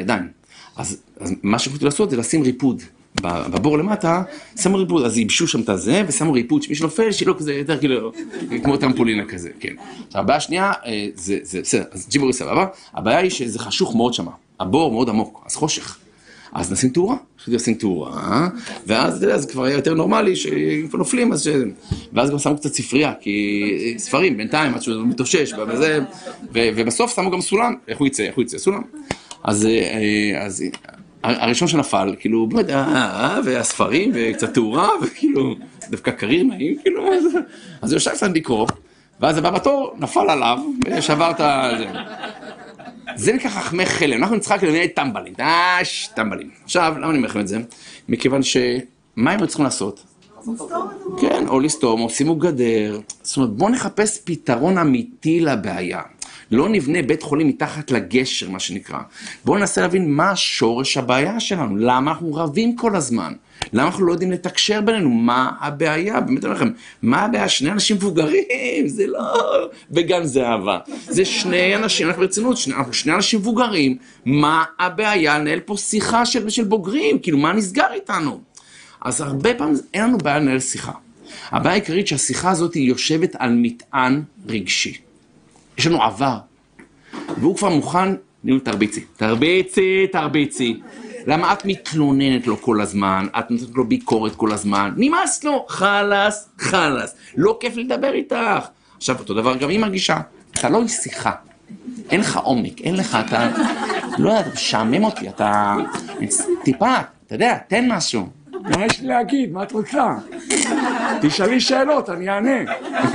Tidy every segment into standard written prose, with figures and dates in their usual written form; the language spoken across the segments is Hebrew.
הידיים. אז מה שהחליטו לעשות זה לשים ריפוד. בבור למטה, שמו ריפוד, אז ייבשו שם את הזה, ושמו ריפוד, שמי שנופל, שיהיה לו כזה יותר כאילו, כמו טמפולינה כזה, כן. עכשיו, הבעיה השנייה, זה בסדר, אז ג'יבורי סבבה, הבעיה היא שזה חשוך מאוד שם, הבור מאוד עמוק, אז חושך. אז נשים תאורה, נשים תאורה, ואז אתה יודע, זה כבר היה יותר נורמלי, שאיפה נופלים, ואז גם שמו קצת ספרייה, כי ספרים, בינתיים, עד שהוא מתאושש, ובסוף שמו גם סולם, איך הוא יצא, סולם. אז הראשון שנפל, כאילו, בוא יודע, והספרים, וקצת תאורה, וכאילו, דווקא קריר נעים, כאילו, אז הוא יושב קצת לקרוא, ואז הבא בתור נפל עליו, ושבר את זה. זה נקרא חכמי חלם, אנחנו נצחק למיני טמבלים, טמבלים. עכשיו, למה אני אומר לכם את זה? מכיוון מה הם צריכים לעשות? כן, או לסתום, או שימו גדר. זאת אומרת, בואו נחפש פתרון אמיתי לבעיה. לא נבנה בית חולים מתחת לגשר, מה שנקרא. בואו ננסה להבין מה שורש הבעיה שלנו. למה אנחנו רבים כל הזמן? למה אנחנו לא יודעים לתקשר בינינו? מה הבעיה? באמת אומר לכם, מה הבעיה? שני אנשים מבוגרים, זה לא בגן זהבה. זה שני אנשים, אנחנו ברצינות, שני אנשים מבוגרים. מה הבעיה? לנהל פה שיחה של בוגרים, כאילו מה נסגר איתנו? אז הרבה פעמים אין לנו בעיה לנהל שיחה. הבעיה העיקרית שהשיחה הזאת היא יושבת על מטען רגשי. יש לנו עבר, והוא כבר מוכן, תרביצי. למה את מתלוננת לו כל הזמן, את נותנת לו ביקורת כל הזמן, נמאס לו, חלס, לא כיף לדבר איתך. עכשיו, אותו דבר גם היא מרגישה, אתה לא שיחה, אין לך עומק, אין לך, אתה, לא יודע, אתה משעמם אותי, אתה טיפה, אתה יודע, תן משהו. מה יש לי להגיד, מה את רוצה? תשאלי שאלות, אני אענה.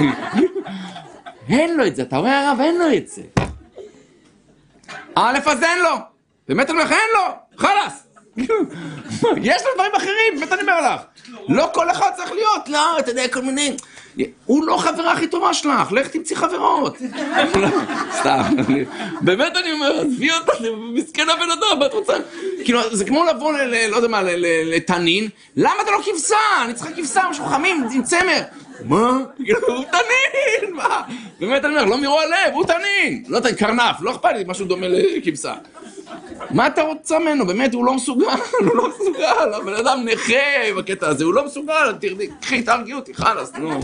אין לו את זה, אתה רואה הרב, אין לו את זה. אז אין לו. באמת אני אומר לך, אין לו. חלס. יש לו דברים אחרים, באמת אני אומר לך. לא כל אחד צריך להיות, לא, אתה יודע, כל מיני. הוא לא חברה הכי טובה שלך, לך תמציא חברות. סתם. באמת אני אומר, עזבי אותה, מסכן הבן אדם, מה את רוצה? כאילו, זה כמו לבוא, לא יודע מה, לתנין. למה אתה לא כבשה? אני צריכה כבשה, משהו חמים, עם צמר. מה? הוא תנין, מה? באמת אני אומר, לא מרוע לב, הוא תנין. לא תנין, קרנף, לא אכפת לי, משהו דומה לכבשה. מה אתה רוצה ממנו? באמת, הוא לא מסוגל, הבן אדם נכה בקטע הזה, הוא לא מסוגל, קחי, תרגיע אותי, חלס, נו.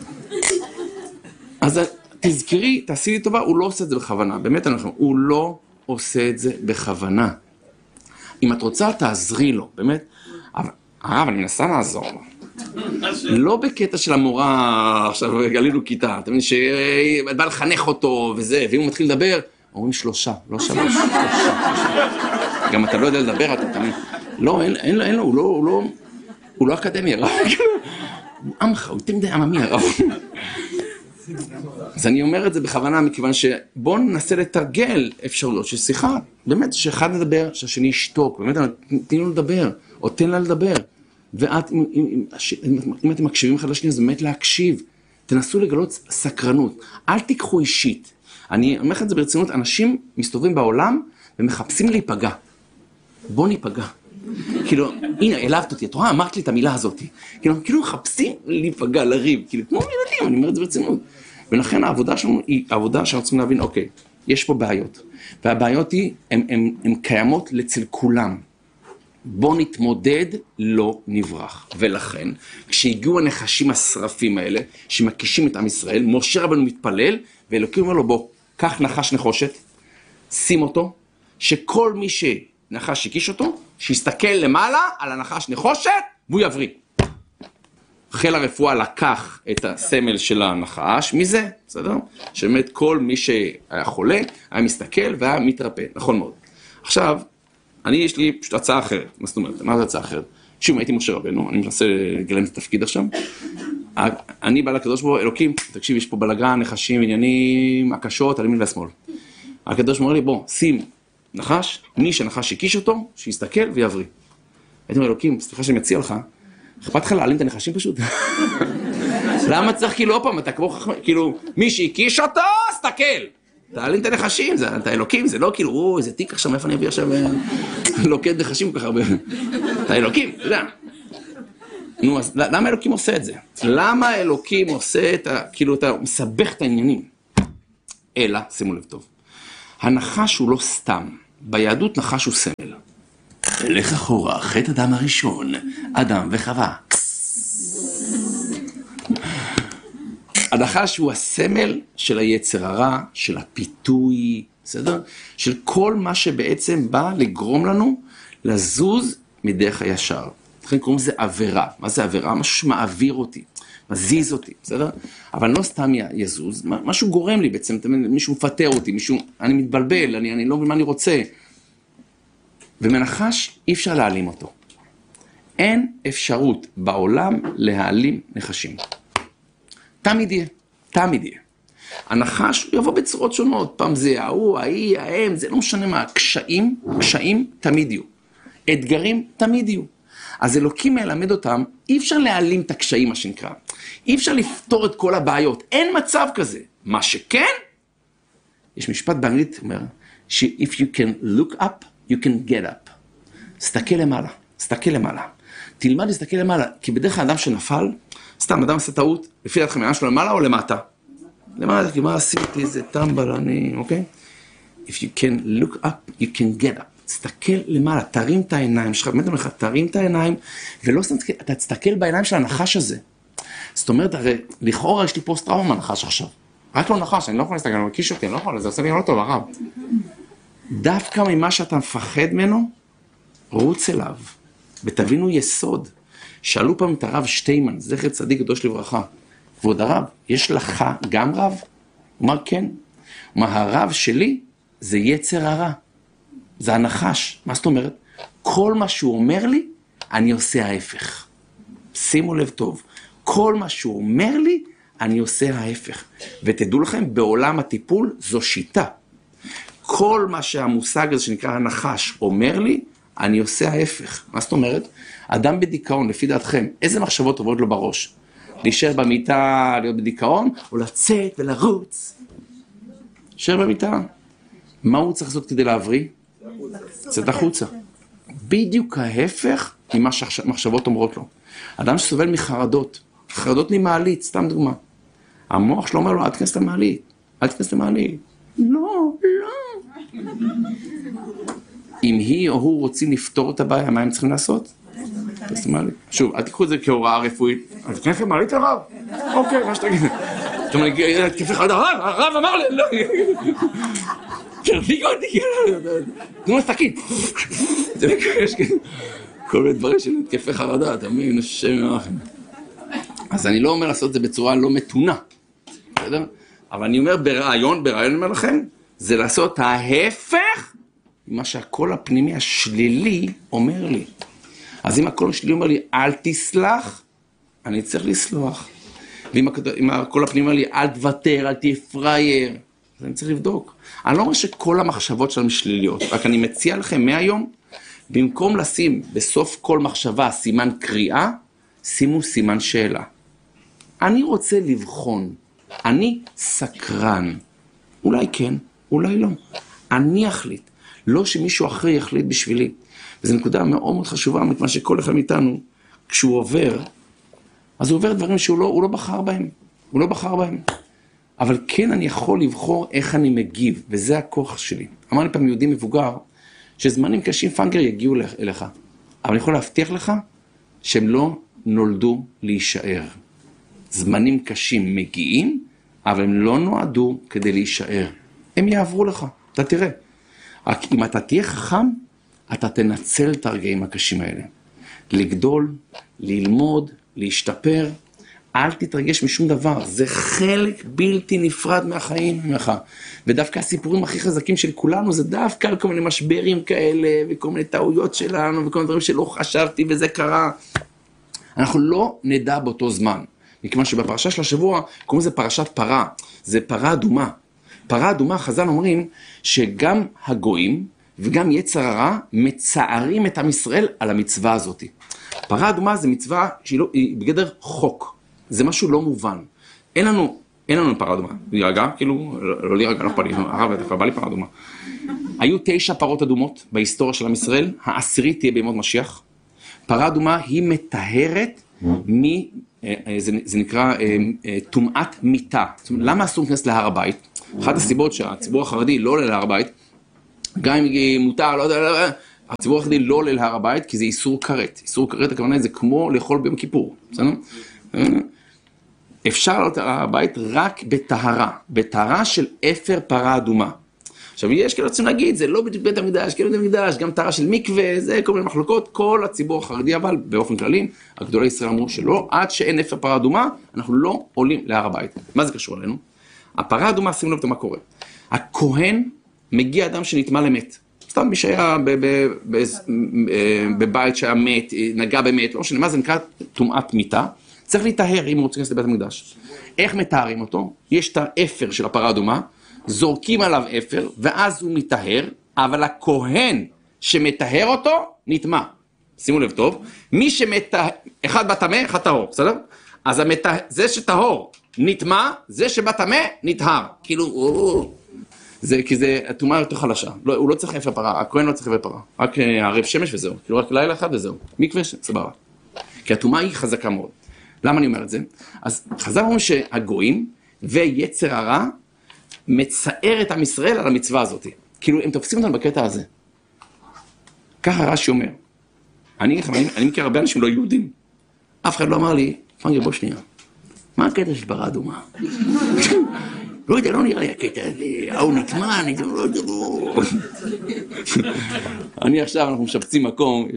אז תזכרי, תעשי לי טובה, הוא לא עושה את זה בכוונה, באמת אני אומר, הוא לא עושה את זה בכוונה. אם את רוצה, תעזרי לו, באמת. הרב, אני מנסה לעזור לו. לא בקטע של המורה, עכשיו גלינו כיתה, אתה מבין שבא לחנך אותו וזה, ואם הוא מתחיל לדבר, אומרים 3, לא 3. גם אתה לא יודע לדבר, אתה מבין? לא, אין לו, הוא לא אקדמי, הרב. הוא עמך, הוא יותר מדי עממי, הרב. אז אני אומר את זה בכוונה, מכיוון שבואו ננסה לתרגל אפשרויות של שיחה. באמת, שאחד נדבר, שהשני ישתוק, באמת, תן לו לדבר, או תן לה לדבר. ואת, אם אתם מקשיבים אחד לשני, אז באמת להקשיב. תנסו לגלות סקרנות. אל תיקחו אישית. אני אומר לך את זה ברצינות, אנשים מסתובבים בעולם ומחפשים להיפגע. בוא ניפגע. כאילו, הנה, העלבת אותי, את רואה, אמרת לי את המילה הזאת. כאילו מחפשים להיפגע, לריב. כאילו, כמו ילדים, אני אומר את זה ברצינות. ולכן העבודה שלנו היא עבודה שאנחנו צריכים להבין, אוקיי, יש פה בעיות. והבעיות הן קיימות אצל כולם. בוא נתמודד, לא נברח. ולכן, כשהגיעו הנחשים השרפים האלה, שמקישים את עם ישראל, משה רבנו מתפלל, ואלוקים אומר לו, בוא, קח נחש נחושת, שים אותו, שכל מי שנחש הקיש אותו, שיסתכל למעלה על הנחש נחושת, והוא יבריא. חיל הרפואה לקח את הסמל של הנחש, מזה, בסדר? שבאמת כל מי שהיה חולה, היה מסתכל והיה מתרפא, נכון מאוד. עכשיו, יש לי פשוט הצעה אחרת. מה זאת אומרת? מה זה הצעה אחרת? שוב, הייתי משה רבנו, אני מנסה לגלם את התפקיד עכשיו. אני בא לקדוש ברוך הוא, אלוקים, תקשיב, יש פה בלגן, נחשים, עניינים, הקשות, על ימין והשמאל. הקדוש ברוך הוא אומר לי, בוא, שים נחש, מי שנחש הקיש אותו, שיסתכל ויבריא. הייתי אומר, אלוקים, סליחה שאני מציע לך, אכפת לך להעלים את הנחשים פשוט? למה צריך כאילו עוד פעם, אתה כמו חכם, כאילו, מי שהקיש אותו, סתכל. תעלים את הנחשים, את האלוקים, זה לא כאילו, איזה תיק עכשיו, מאיפה אני אביא עכשיו לוקד נחשים כל כך הרבה. את האלוקים, אתה יודע. נו, אז למה אלוקים עושה את זה? למה אלוקים עושה את כאילו, אתה מסבך את העניינים? אלא, שימו לב טוב, הנחש הוא לא סתם. ביהדות נחש הוא סמל. לך אחורה, חטא אדם הראשון, אדם וחווה. הנחש הוא הסמל של היצר הרע, של הפיתוי, בסדר? של כל מה שבעצם בא לגרום לנו לזוז מדרך הישר. לכן קוראים לזה עבירה. מה זה עבירה? משהו שמעביר אותי, מזיז אותי, בסדר? אבל לא סתם יזוז, משהו גורם לי בעצם, מישהו מפטר אותי, אני מתבלבל, אני לא מבין מה אני רוצה. ומנחש אי אפשר להעלים אותו. אין אפשרות בעולם להעלים נחשים. תמיד יהיה, תמיד יהיה. הנחש הוא יבוא בצורות שונות, פעם זה ההוא, ההיא, ההם, זה לא משנה מה, קשיים תמיד יהיו. אתגרים תמיד יהיו. אז אלוקים מלמד אותם, אי אפשר להעלים את הקשיים, מה שנקרא. אי אפשר לפתור את כל הבעיות, אין מצב כזה. מה שכן, יש משפט באנגלית, אומר, if you can look up, you can get up. סתכל למעלה, סתכל למעלה. תלמד להסתכל למעלה, כי בדרך כלל אדם שנפל, סתם אדם עשה טעות, לפי דעתכם, העניין שלו למעלה או למטה? למעלה, כי מה עשיתי, איזה טמבל אני, אוקיי? If you can look up, you can get up. תסתכל למעלה, תרים את העיניים שלך, באמת אומר לך, תרים את העיניים, ולא סתם, אתה תסתכל בעיניים של הנחש הזה. זאת אומרת, הרי, לכאורה יש לי פוסט טראומה מהנחש עכשיו. רק לא נחש, אני לא יכול להסתכל, אני מקיש אותי, אני לא יכול, זה עושה לי לא טוב, הרב. דווקא ממה שאתה מפחד ממנו, רוץ אליו, ותבינו יסוד. שאלו פעם את הרב שטיימן, זכר צדיק קדוש לברכה, כבוד הרב, יש לך גם רב? הוא אמר כן. הוא אמר, הרב שלי זה יצר הרע, זה הנחש. מה זאת אומרת? כל מה שהוא אומר לי, אני עושה ההפך. שימו לב טוב, כל מה שהוא אומר לי, אני עושה ההפך. ותדעו לכם, בעולם הטיפול זו שיטה. כל מה שהמושג הזה שנקרא הנחש אומר לי, אני עושה ההפך. מה זאת אומרת? אדם בדיכאון, לפי דעתכם, איזה מחשבות עוברות לו בראש? להישאר במיטה, להיות בדיכאון, או לצאת ולרוץ? להישאר במיטה. מה הוא צריך לעשות כדי להבריא? לצאת החוצה. בדיוק ההפך ממה שהמחשבות אומרות לו. אדם שסובל מחרדות, חרדות ממעלית, סתם דוגמה. המוח שלו אומר לו, אל תכנס למעלית, אל תכנס למעלית. לא, לא. אם היא או הוא רוצים לפתור את הבעיה, מה הם צריכים לעשות? שוב, אל תיקחו את זה כהוראה רפואית. אז תכנס למעלית הרב? אוקיי, מה שתגיד. זאת אומרת, תקפי חרדה, הרב אמר לי, לא. תרפיק אותי, תנו לסתקית. זה מקרש, כל מיני דברים של תקפי חרדה, אתה מבין, השם ירחם. אז אני לא אומר לעשות את זה בצורה לא מתונה, בסדר? אבל אני אומר ברעיון אומר לכם, זה לעשות ההפך ממה שהקול הפנימי השלילי אומר לי. אז אם הקול השלילי אומר לי, אל תסלח, אני צריך לסלוח. ואם הקול הפנימי אומר לי, אל תוותר, אל תהיה פרייר, אז אני צריך לבדוק. אני לא אומר שכל המחשבות שלנו שליליות, רק אני מציע לכם מהיום, במקום לשים בסוף כל מחשבה סימן קריאה, שימו סימן שאלה. אני רוצה לבחון, אני סקרן. אולי כן, אולי לא. אני אחליט, לא שמישהו אחר יחליט בשבילי. וזו נקודה מאוד מאוד חשובה, מכיוון שכל אחד מאיתנו, כשהוא עובר, אז הוא עובר דברים שהוא לא בחר בהם. הוא לא בחר בהם. אבל כן אני יכול לבחור איך אני מגיב, וזה הכוח שלי. אמר לי פעם יהודי מבוגר, שזמנים קשים פנגר יגיעו אליך. אבל אני יכול להבטיח לך שהם לא נולדו להישאר. זמנים קשים מגיעים, אבל הם לא נועדו כדי להישאר. הם יעברו לך, אתה תראה. רק אם אתה תהיה חכם, אתה תנצל את הרגעים הקשים האלה. לגדול, ללמוד, להשתפר, אל תתרגש משום דבר. זה חלק בלתי נפרד מהחיים ממך. ודווקא הסיפורים הכי חזקים של כולנו, זה דווקא על כל מיני משברים כאלה, וכל מיני טעויות שלנו, וכל מיני דברים שלא חשבתי, וזה קרה. אנחנו לא נדע באותו זמן. מכיוון שבפרשה של השבוע, קוראים לזה פרשת פרה. זה פרה אדומה. פרה אדומה, חז"ל אומרים, שגם הגויים, וגם יצר הרע, מצערים את עם ישראל על המצווה הזאת. פרה אדומה זה מצווה שהיא בגדר חוק. זה משהו לא מובן. אין לנו פרה אדומה. להירגע, כאילו, לא להירגע, לא פעלי, הרב, דווקא בא לי פרה אדומה. היו 9 פרות אדומות בהיסטוריה של עם ישראל, העשירית תהיה בימות משיח. פרה אדומה היא מטהרת זה נקרא טומאת מיתה. למה אסור להיכנס להר הבית? אחת הסיבות שהציבור החרדי לא עולה להר הבית, גם אם מותר, לא יודע, הציבור החרדי לא עולה להר הבית, כי זה איסור כרת. איסור כרת, הכוונה זה כמו לאכול ביום כיפור, בסדר? אפשר לעלות להר הבית רק בטהרה של אפר פרה אדומה. עכשיו, יש כאלה רוצים להגיד, זה לא בדיוק בית המקדש, כן בית המקדש, גם טהרה של מקווה, זה כל מיני מחלוקות, כל הציבור החרדי, אבל באופן כללי, הגדולי ישראל אמרו שלא, עד שאין אפר פרה אדומה, אנחנו לא עולים להר הבית. מה זה קשור אלינו? הפרה אדומה, שימו לב מה קורה. הכהן מגיע אדם שנטמא למת. סתם מי שהיה בבית שהיה מת, נגע במת, לא משנה, מה זה נקרא טומאת מיתה, צריך להיטהר אם הוא רוצה להיכנס לבית המקדש. איך מטהרים אותו? יש את האפר של הפרה אדומה, זורקים עליו אפר, ואז הוא מטהר, אבל הכהן שמטהר אותו, נטמא. שימו לב טוב, מי שמטהר, אחד בטמא, אחד טהור, בסדר? אז זה שטהור נטמא, זה שבטמא נטהר. כאילו, זה כי זה טומאה יותר חלשה. לא, הוא לא צריך אפר פרה, הכהן לא צריך אפר פרה. רק ערב שמש וזהו. כאילו רק לילה אחד וזהו. מקווה, סבבה. כי הטומאה היא חזקה מאוד. למה אני אומר את זה? אז חז"ל אומרים שהגויים ויצר הרע מצער את עם ישראל על המצווה הזאת. כאילו, הם תופסים אותנו בקטע הזה. ככה רש"י אומר. אני מכיר הרבה אנשים לא יהודים. אף אחד לא אמר לי, פנגר בוא שנייה. מה הקטע של פרה אדומה? לא יודע, לא נראה לי הקטע הזה. הוא נטמא, לא יודע, לא. אני עכשיו, אנחנו משפצים מקום,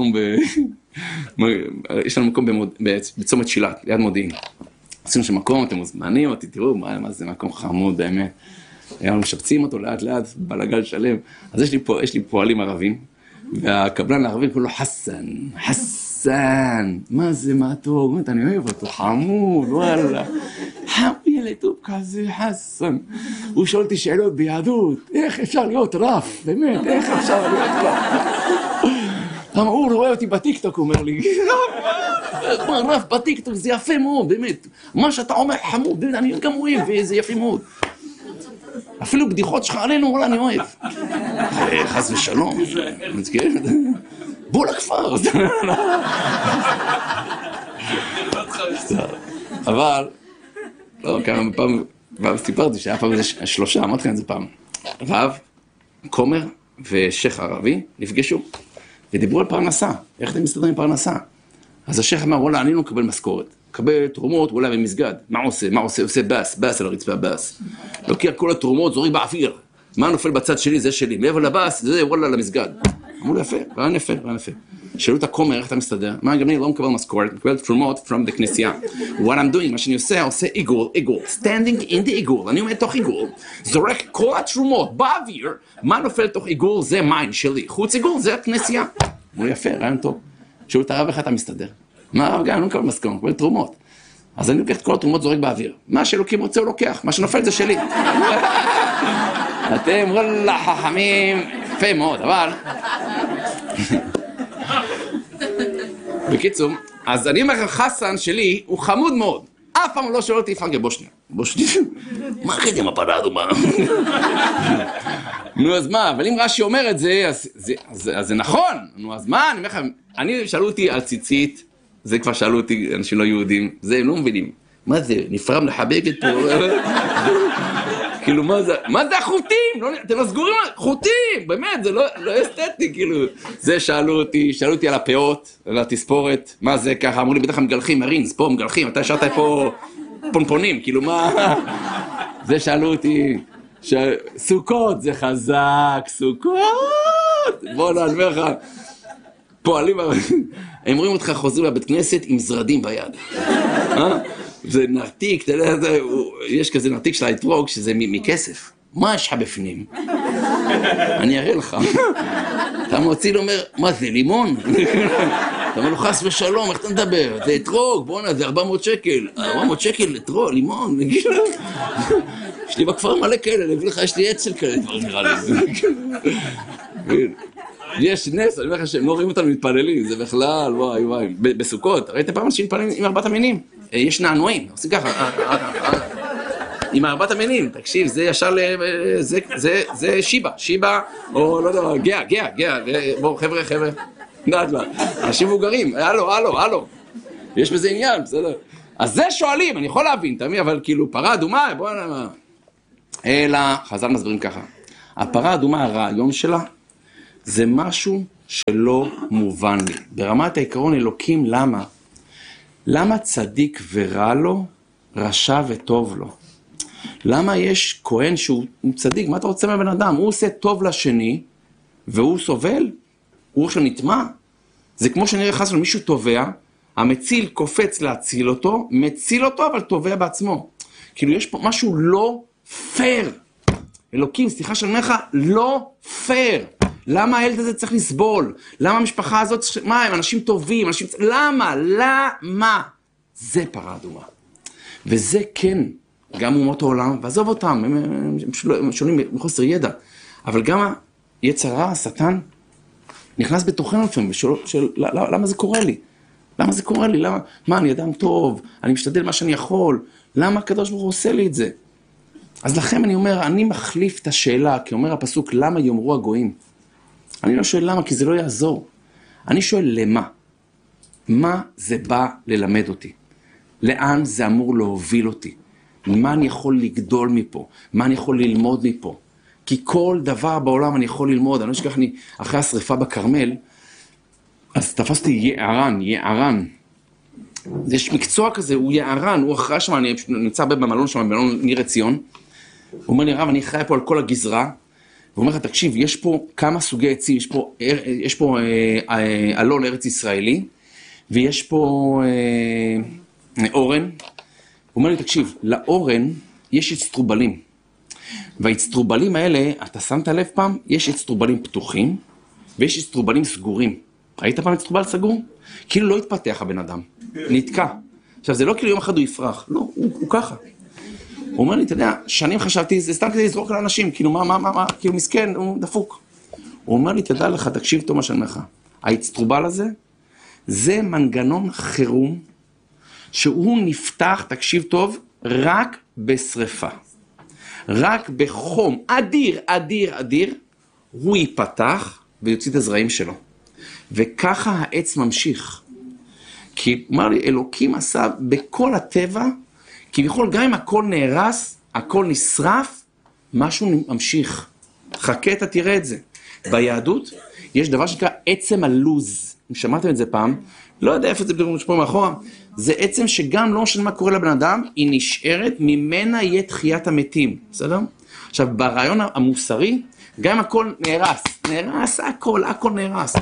יש לנו מקום בצומת שילת, ליד מודיעין. עשינו שם מקום, אתם מוזמנים אותי, תראו מה זה מקום חמוד באמת. אנחנו משפצים אותו לאט לאט, בלגל שלם. אז יש לי פועלים ערבים, והקבלן הערבי קוראים לו חסן. מה זה, מה טוב? באמת, אני אוהב אותו, חמוד, וואלה. ילד טוב כזה, חסן. הוא שואל אותי שאלות ביהדות, איך אפשר להיות רף? באמת, איך אפשר להיות רף? הוא רואה אותי בטיקטוק, הוא אומר לי, רף בטיקטוק, זה יפה מאוד, באמת. מה שאתה אומר חמוד, באמת, אני גם אוהב, וזה יפה מאוד. אפילו בדיחות שלך עלינו, וואלה, אני אוהב. חס ושלום. בוא לכפר. אבל, לא, כמה פעם, סיפרתי שהיה פעם איזה 3, אמרתי כאן איזה פעם. רב, כומר ושייך ערבי נפגשו, ודיברו על פרנסה. איך אתם מסתדרים עם פרנסה? אז השייך אמר, וואלה, אני לא מקבל משכורת. מקבל תרומות, וואלה, במסגד. מה עושה? עושה בס על הרצפה, בס. לוקח כל התרומות, זוריק באוויר. מה נופל בצד שלי? זה שלי. מעבר לבס, זה וואלה למסגד. אמרו לי, יפה, רעיון יפה. שאלו את הכומר, איך אתה מסתדר? מה, גם אני לא מקבל משכורת, מקבל תרומות from the כנסייה. What I'm doing, מה שאני עושה עיגול, standing in the עיגול. אני עומד תוך עיגול, זורק כל התרומות באוויר, מה נופל תוך עיגול? זה מים שלי. חוץ עיגול, זה הכנסייה. אמרו לי, יפה, רעיון טוב. שאלו את הרב, איך אתה מסתדר? מה הרב גם, אני לא מקבל משכורת, מקבל תרומות. אז אני לוקח את כל התרומות, זורק באוויר. מה שאלוקים רוצה הוא לוקח, מה שנופל זה שלי. אתם וואלה חכמים, יפה מאוד, אבל... בקיצור, אז אני אומר, חסן שלי הוא חמוד מאוד. אף פעם לא שואל אותי, פנגר, בוא שנייה. מה הקטע עם הפרה אדומה? נו, אז מה? אבל אם רש"י אומר את זה, אז זה נכון. נו, אז מה? אני שאלו אותי על ציצית, זה כבר שאלו אותי אנשים לא יהודים, זה הם לא מבינים. מה זה? נפרם לחבקת פה? כאילו, מה זה החוטים? אתם לא סגורים? חוטים! באמת, זה לא אסתטי, כאילו. זה שאלו אותי על הפאות, על התספורת, מה זה ככה? אמרו לי, בטח מגלחים, מרינס, פה מגלחים, אתה השארת פה פונפונים, כאילו, מה? זה שאלו אותי, סוכות, זה חזק, סוכות! בוא נעלמר לך. פועלים, הם רואים אותך חוזרים לבית כנסת עם זרדים ביד. זה נרתיק, אתה יודע, יש כזה נרתיק של האתרוג שזה מכסף. מה יש לך בפנים? אני אראה לך. אתה מוציא אומר, מה זה, לימון? אתה אומר לו, חס ושלום, איך אתה מדבר? זה אתרוג, בוא'נה, זה 400 שקל. 400 שקל, אתרוג, לימון. יש לי בכפר מלא כאלה, להביא לך, יש לי עצל כאלה, כבר נראה לי. יש נס, אני אומר לך שהם לא רואים אותנו מתפללים, זה בכלל, וואי. בסוכות, ראיתם פעם אנשים מתפללים עם 4 המינים? יש נענועים, עושים ככה, עם 4 המינים, תקשיב, זה ישר, זה שיבה, או לא יודע, גאה, בואו חבר'ה, אנשים מבוגרים, הלו, יש בזה עניין, בסדר? אז זה שואלים, אני יכול להבין, תמיד, אבל כאילו, פרה אדומה, בואו נאמר. אלא, חז"ל מסבירים ככה, הפרה אדומה, הרעיון שלה, זה משהו שלא מובן לי. ברמת העיקרון אלוקים, למה? למה צדיק ורע לו, רשע וטוב לו? למה יש כהן שהוא צדיק? מה אתה רוצה מהבן אדם? הוא עושה טוב לשני, והוא סובל? הוא עכשיו נטמע? זה כמו שנראה חס לו מישהו תובע, המציל קופץ להציל אותו, מציל אותו אבל תובע בעצמו. כאילו יש פה משהו לא פייר. אלוקים, סליחה שאני אומר לך, לא פייר. למה הילד הזה צריך לסבול? למה המשפחה הזאת, מה הם אנשים טובים? למה? זה פרה אדומה. וזה כן, גם אומות העולם, ועזוב אותם, הם שונים מחוסר ידע. אבל גם היצר הרע, השטן, נכנס בתוכנו לפעמים, למה זה קורה לי? למה זה קורה לי? מה, אני אדם טוב, אני משתדל מה שאני יכול, למה הקדוש ברוך הוא עושה לי את זה? אז לכם אני אומר, אני מחליף את השאלה, כי אומר הפסוק, למה יאמרו הגויים? אני לא שואל למה, כי זה לא יעזור. אני שואל למה? מה זה בא ללמד אותי? לאן זה אמור להוביל אותי? מה אני יכול לגדול מפה? מה אני יכול ללמוד מפה? כי כל דבר בעולם אני יכול ללמוד. אני לא שכח, אחרי השריפה בכרמל, אז תפסתי יערן. יש מקצוע כזה, הוא יערן, הוא אחרי שם, אני נמצא במלון שם, במלון ניר עציון. הוא אומר לי, רב, אני אחראי פה על כל הגזרה. והוא אומר לך, תקשיב, יש פה כמה סוגי עצים, יש פה אלון ארץ ישראלי, ויש פה אורן. הוא אומר לי, תקשיב, לאורן יש אצטרובלים. והאצטרובלים האלה, אתה שמת לב פעם, יש אצטרובלים פתוחים, ויש אצטרובלים סגורים. ראית פעם אצטרובל סגור? כאילו לא התפתח הבן אדם, נתקע. עכשיו, זה לא כאילו יום אחד הוא יפרח, לא, הוא ככה. הוא אומר לי, אתה יודע, שנים חשבתי, זה סתם כדי לזרוק לאנשים, כאילו מה, כאילו מסכן, הוא דפוק. הוא אומר לי, תדע לך, תקשיב טוב מה שאני אומר לך. האצטרובל הזה, זה מנגנון חירום, שהוא נפתח, תקשיב טוב, רק בשריפה. רק בחום אדיר, הוא ייפתח ויוציא את הזרעים שלו. וככה העץ ממשיך. כי אמר לי, אלוקים עשה בכל הטבע, כביכול גם אם הכל נהרס, הכל נשרף, משהו ממשיך. חכה, אתה תראה את זה. ביהדות יש דבר שנקרא עצם הלוז. אם שמעתם את זה פעם, לא יודע איפה זה בדיוק פה מאחורה, זה עצם שגם לא משנה מה קורה לבן אדם, היא נשארת, ממנה יהיה תחיית המתים. בסדר? עכשיו, ברעיון המוסרי, גם אם הכל נהרס, הכל נהרס.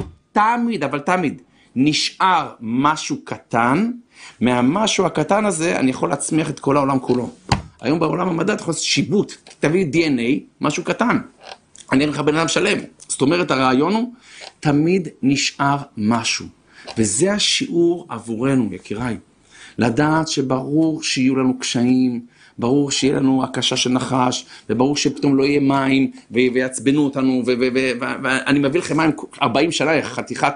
תמיד, נשאר משהו קטן, מהמשהו הקטן הזה אני יכול להצמיח את כל העולם כולו. היום בעולם המדע אתה יכול לעשות שיבוט, תביא DNA, משהו קטן. אני אראה לך בן אדם שלם. זאת אומרת, הרעיון הוא, תמיד נשאר משהו. וזה השיעור עבורנו, יקיריי. לדעת שברור שיהיו לנו קשיים, ברור שיהיה לנו הקשה של נחש, וברור שפתאום לא יהיה מים, ויעצבנו אותנו, ואני מביא לכם מים 40 שנה, חתיכת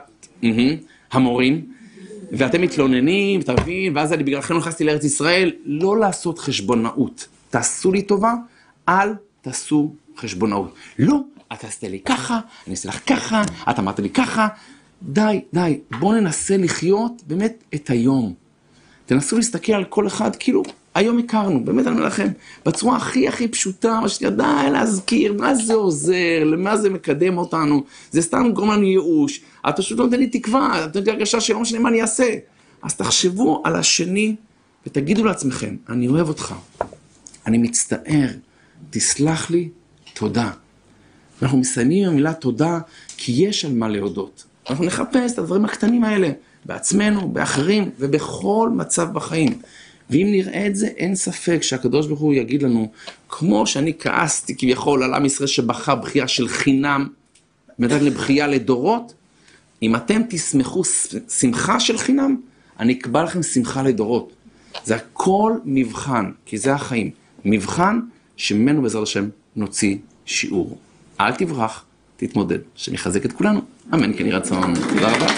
המורים, ואתם מתלוננים, תבין, ואז אני בגללכם נכנסתי לארץ ישראל, לא לעשות חשבונאות. תעשו לי טובה, אל תעשו חשבונאות. לא, אתה עשית לי ככה, אני אעשה לך ככה, את אמרת לי ככה. די, בואו ננסה לחיות באמת את היום. תנסו להסתכל על כל אחד, כאילו, היום הכרנו, באמת אני אומר לכם, בצורה הכי פשוטה, מה שתדע, להזכיר, מה זה עוזר, למה זה מקדם אותנו, זה סתם גורם לנו ייאוש, אתה פשוט לא נותן לי תקווה, אתה נותן לי הרגשה שלא משנה מה אני אעשה. אז תחשבו על השני, ותגידו לעצמכם, אני אוהב אותך, אני מצטער, תסלח לי, תודה. אנחנו מסיימים עם המילה תודה, כי יש על מה להודות. אנחנו נחפש את הדברים הקטנים האלה, בעצמנו, באחרים, ובכל מצב בחיים. ואם נראה את זה, אין ספק שהקדוש ברוך הוא יגיד לנו, כמו שאני כעסתי כביכול על עם ישראל שבחר בחייה של חינם, מדעת לבחייה לדורות, אם אתם תשמחו שמחה של חינם, אני אקבע לכם שמחה לדורות. זה הכל מבחן, כי זה החיים. מבחן שממנו בעזרת השם נוציא שיעור. אל תברח, תתמודד. שמחזק את כולנו. אמן, כן יראה צמאון. תודה רבה.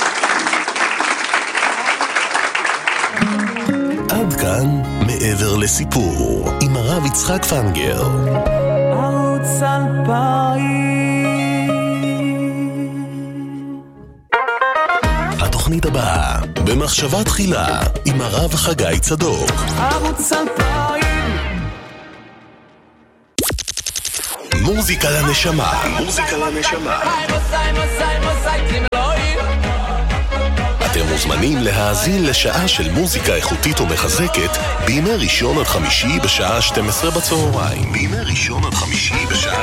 עד כאן מעבר לסיפור עם הרב יצחק פנגר. ערוץ 2000. התוכנית הבאה במחשבה תחילה עם הרב חגי צדוק. ערוץ 2000. מוזיקה לנשמה. מוזיקה לנשמה. אתם מוזמנים להאזין לשעה של מוזיקה איכותית ומחזקת בימי ראשון עד חמישי בשעה 12 בצהריים. בימי ראשון עד חמישי בשעה